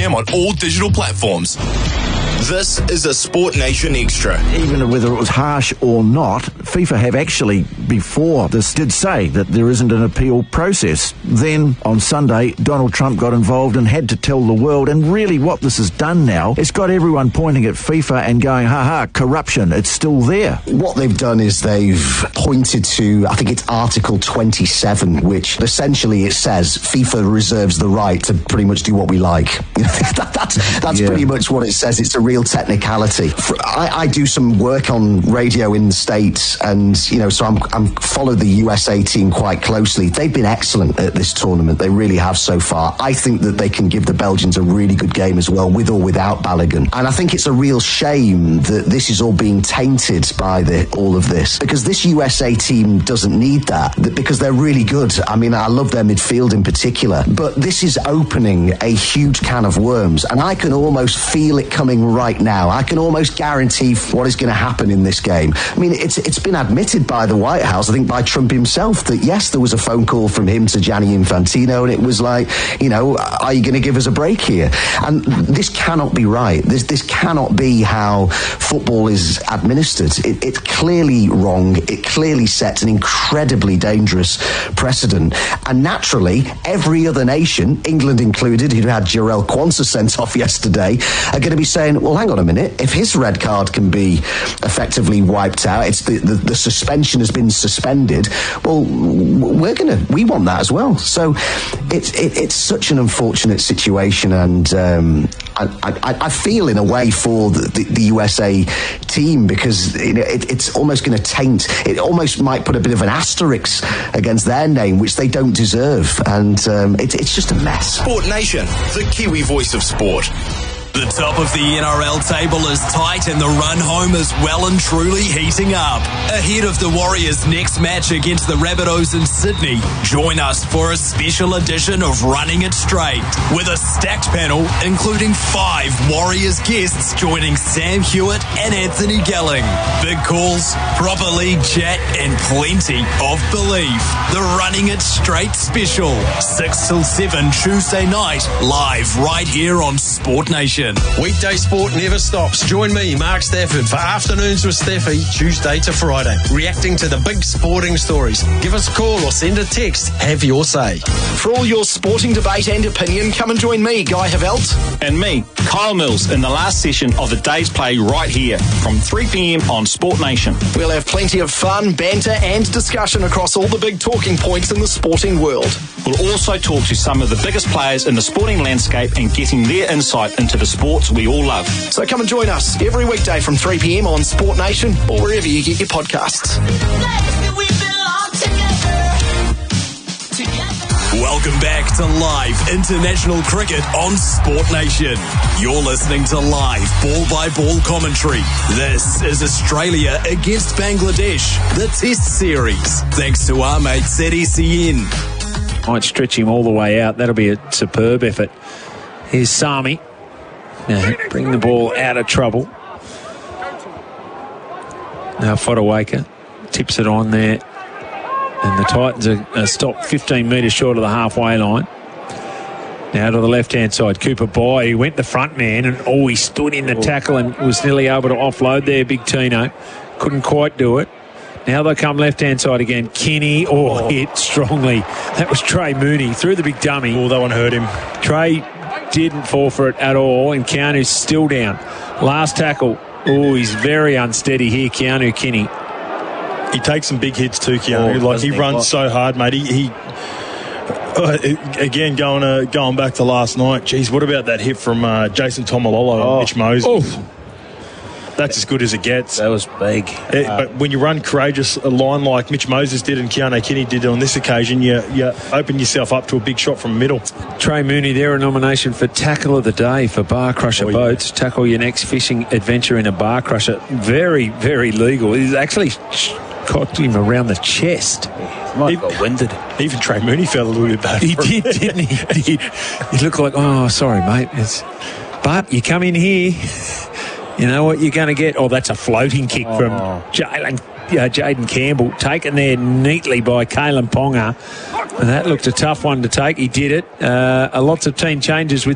p.m. on all digital platforms. This is a Sport Nation Extra. Even whether it was harsh or not, FIFA have actually, before this, did say that there isn't an appeal process. Then, on Sunday, Donald Trump got involved and had to tell the world, and really what this has done now, it's got everyone pointing at FIFA and going, ha-ha, corruption, it's still there. What they've done is they've pointed to, I think it's Article 27, which essentially it says FIFA reserves the right to pretty much do what we like. That's pretty much what it says. It's a real technicality. I do some work on radio in the States, and so I'm followed the USA team quite closely. They've been excellent at this tournament. They really have so far. I think that they can give the Belgians a really good game as well, with or without Balogun. And I think it's a real shame that this is all being tainted by all of this, because this USA team doesn't need that, because they're really good. I mean, I love their midfield in particular, but this is opening a huge can of worms, and I can almost feel it coming right now. I can almost guarantee what is going to happen in this game. I mean, it's been admitted by the White House, I think by Trump himself, that yes, there was a phone call from him to Gianni Infantino, and it was like, are you going to give us a break here? And this cannot be right. This cannot be how football is administered. It's clearly wrong. It clearly sets an incredibly dangerous precedent. And naturally, every other nation, England included, who had Jarell Quansah sent off yesterday, are going to be saying, well, hang on a minute, if his red card can be effectively wiped out, it's the suspension has been suspended, well, we want that as well. So it's such an unfortunate situation, and I feel in a way for the USA team, because it's almost going to taint, it almost might put a bit of an asterisk against their name, which they don't deserve, and it's just a mess. Sport Nation, the Kiwi voice of sport. The top of the NRL table is tight and the run home is well and truly heating up. Ahead of the Warriors' next match against the Rabbitohs in Sydney, join us for a special edition of Running It Straight with a stacked panel including 5 Warriors guests joining Sam Hewitt and Anthony Gelling. Big calls, proper league chat and plenty of belief. The Running It Straight special, 6 till 7 Tuesday night, live right here on Sport Nation. Weekday sport never stops. Join me, Mark Stafford, for Afternoons with Staffy, Tuesday to Friday, reacting to the big sporting stories. Give us a call or send a text. Have your say. For all your sporting debate and opinion, come and join me, Guy Havelt. And me, Kyle Mills, in the last session of the day's play right here from 3 p.m. on Sport Nation. We'll have plenty of fun, banter and discussion across all the big talking points in the sporting world. We'll also talk to some of the biggest players in the sporting landscape and getting their insight into the sports we all love. So come and join us every weekday from 3 p.m. on Sport Nation or wherever you get your podcasts. Welcome back to live international cricket on Sport Nation. You're listening to live ball-by-ball commentary. This is Australia against Bangladesh, the Test Series. Thanks to our mates at SEN. Might stretch him all the way out. That'll be a superb effort. Here's Sami. Now bring the ball out of trouble. Now Fodawaker tips it on there. And the Titans are stopped 15 metres short of the halfway line. Now to the left-hand side, Cooper Boy, who went the front man, and he stood in the tackle and was nearly able to offload there, Big Tino. Couldn't quite do it. Now they come left-hand side again. Kenny, hit strongly. That was Trey Mooney. Through the big dummy. That one hurt him. Trey didn't fall for it at all, and Keanu's still down. Last tackle. He's very unsteady here, Keanu Kenny. He takes some big hits too, Keanu. He runs so hard, mate. He again, going back to last night, geez, what about that hit from Jason Tomalolo and Mitch Moses? That's as good as it gets. That was big. But when you run courageous a line like Mitch Moses did and Keanu Kenny did on this occasion, you open yourself up to a big shot from middle. Trey Mooney there, a nomination for Tackle of the Day for Bar Crusher Boats. Tackle your next fishing adventure in a bar crusher. Very, very legal. He's actually caught him around the chest. Might got winded. Even Trey Mooney felt a little bit bad. He did, didn't he? He looked like, sorry, mate. But you come in here, you know what you're going to get. That's a floating kick from Jaden Campbell, taken there neatly by Kalen Ponga. And that looked a tough one to take. He did it. Lots of team changes with